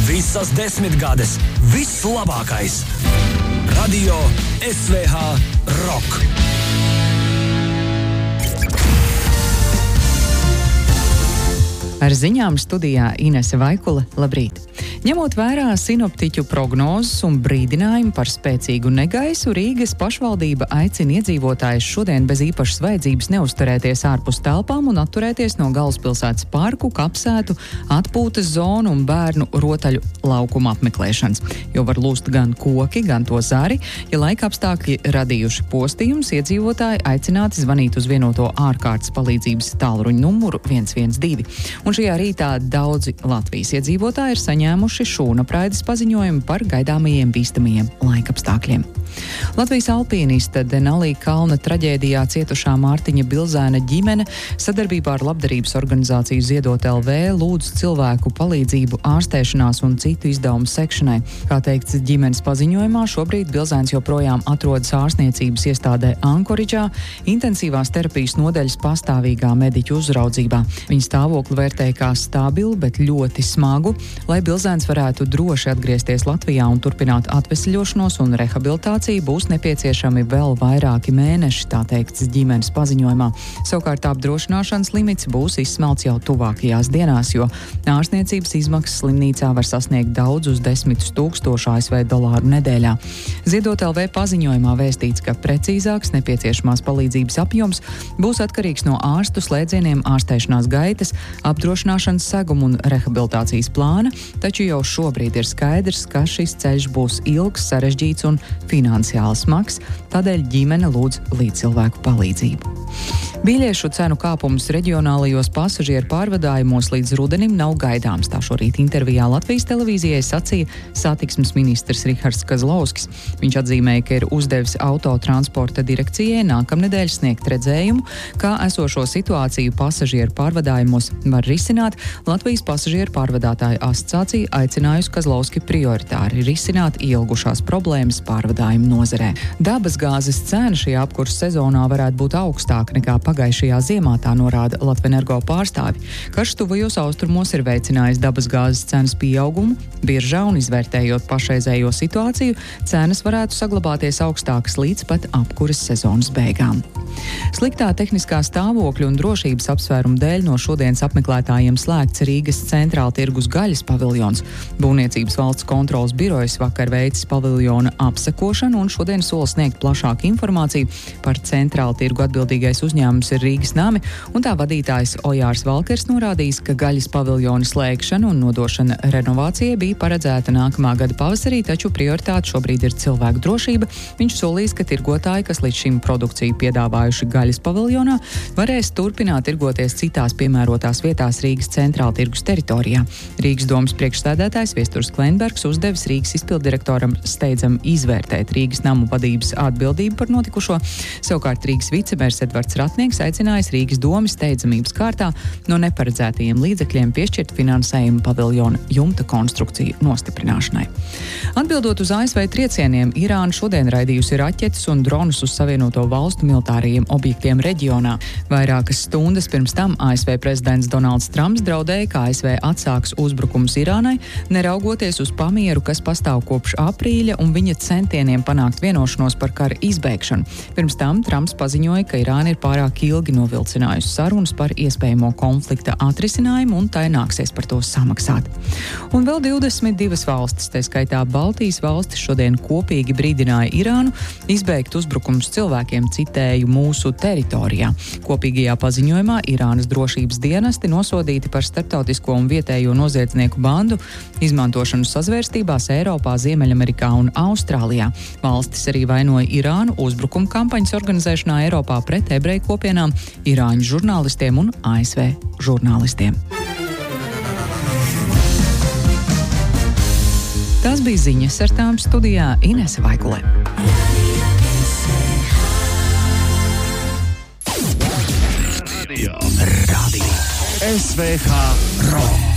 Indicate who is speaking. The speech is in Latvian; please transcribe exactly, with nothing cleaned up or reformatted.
Speaker 1: Visas desmitgades, viss labākais. Radio S V H Rock.
Speaker 2: Ar ziņām studijā Inese Vaikule. Labrīt! Ņemot vērā sinoptiķu prognozes un brīdinājumu par spēcīgu negaisu, Rīgas pašvaldība aicina iedzīvotājus šodien bez īpašas vajadzības neuzturēties ārpus telpām un atturēties no galvaspilsētas parku, kapsētu, atpūtas zonu un bērnu rotaļu laukuma apmeklēšanas, jo var lūst gan koki, gan to zari. Ja laika apstākļi radījuši postījumus, iedzīvotāji aicināti zvanīt uz vienoto ārkārtas palīdzības tālruņa numuru viens viens divi. Un šajā rītā daudzi Latvijas iedzīvotāji ir saņēmuši šūnapraides paziņojumu par gaidāmajiem bīstamajiem laikapstākļiem. Latvijas alpīnista Denalī kalna traģēdijā cietušā Mārtiņa Bilzēna ģimene sadarbībā ar labdarības organizāciju Ziedot L V lūdz cilvēku palīdzību ārstēšanās un citu izdevumu sekšanai. Kā teikts ģimenes paziņojumā, šobrīd Bilzēns joprojām atrodas ārstniecības iestādē Ankoridžā, intensīvās terapijas nodaļas pastāvīgā mediķu uzraudzībā. Viņa stāvokli vērtēja kā stabilu, bet ļoti smagu, lai Bilzēns varētu droši atgriezties Latvijā un turpināt atvesļošanos un rehabilitāciju, būs nepieciešami vēl vairāki mēneši, tā teikts ģimenes paziņojumā. Savukārt apdrošināšanas limits būs izsmelts jau tuvākajās dienās, jo ārstniecības izmaksas slimnīcā var sasniegt daudzus desmitus tūkstošu A S V dolāru nedēļā. Ziedot L V paziņojumā vēstīts, ka precīzāks nepieciešamās palīdzības apjoms būs atkarīgs no ārstu slēdzieniem, ārstēšanās gaitas, apdrošināšanas seguma un rehabilitācijas plāna, taču jau šobrīd ir skaidrs, ka šis ceļš būs ilgs, sarežģīts un finansiāli smags, tādēļ ģimene lūdz līdzcilvēku palīdzību. Biļešu cenu kāpums reģionālajos pasažieru pārvadājumos līdz rudenim nav gaidāms. Tā šorīt intervijā Latvijas televīzijai sacīja satiksmes ministrs Rihards Kazlauskis. Viņš atzīmēja, ka ir uzdevis autotransporta direkcijai nākamnedēļ sniegt redzējumu, kā esošo situāciju pasažieru pārvadājumos var risināt. Latvijas pasažieru pārvadātāju asociācija aicinājusi Kazlauski prioritāri risināt ilgušās problēmas pārvadājumu nozarē. Dabasgāzes cena šajā apkurses sezonā varētu būt augstāka nekā pagājušajā ziemā, tā norāda Latvenergo pārstāvi. Karš tuvajos austrumos ir veicinājis dabasgāzes cenas pieaugumu biržā un izvērtējot pašreizējo situāciju, cenas varētu saglabāties augstākas līdz pat apkuras sezonas beigām. Sliktā tehniskā stāvokļa un drošības apsvērumu dēļ no šodienas apmeklētājiem slēgts Rīgas centrāla tirgus gaļas paviljons. Būvniecības valsts kontrolas birojas vakar veicis paviljona apsekošanu un šodien sola sniegt plašāku informāciju par centrāla tirgu. Atbildīgais uzņēmums ir Rīgas nami, un tā vadītājs Ojārs Valkers norādījis, ka gaļas paviljona slēgšana un nodošana renovācijai bija paredzēta nākamā gada pavasarī, taču prioritāte šobrīd ir cilvēku drošība. Viņš solīs, ka tirgotāji, kas līdz šim produkciju piedāvājuši gaļas paviljonā, varēs turpināt tirgoties citās piemērotās vietās Rīgas centrāla tirgus teritorijā. Rīgas domas priekšsēdētājs Viesturs Kleinbergs uzdevis Rīgas izpilddirektoram steidzam izvērtēt Rīgas namu vadības atbildību par notikušo. Savukārt Rīgas vicemērs Edvards Ratnieks aicinājis Rīgas domas steidzamības kārtā no neparedzētajiem līdzekļiem piešķirt finansējumu paviljona jumta konstrukciju nostiprināšanai. Atbildot uz A S V triecieniem, Irāna šodien raidījusi raķetes un dronus uz Savienoto valstu militārajiem objektiem reģionā. Vairākas stundas pirms tam A S V prezidents Donalds Trumps draudēja, ka A S V atsāks uzbrukums Irānai, neraugoties uz pamieru, kas pastāv kopš aprīļa un viņa centieniem panākt vienošanos par kara izbeigšanu. Pirms tam Trumps paziņoja, ka Irāna ir pārāk ilgi novilcinājusi sarunas par iespējamo konflikta atrisinājumu un tai nāksies par to samaksāt. Un vēl divdesmit divas valstis, tā skaitā Baltijas valstis, šodien kopīgi brīdināja Irānu izbeigt uzbrukums cilvēkiem, citēju, mūsu teritorijā. Kopīgajā paziņojumā Irānas drošības dienesti nosodīti par starptautisko un vietējo noziedznieku bandu izmantošanu sazvērstībās Eiropā, Ziemeļamerikā un Austrālijā. Valstis arī vainoja Irānu uzbrukuma kampaņas organizēšanā Eiropā pret ebreju kopienām, irāņu žurnālistiem un A S V žurnālistiem. Tās bija ziņas, ar tām studijā Inese Vaikule.
Speaker 1: Radio S V H Rock.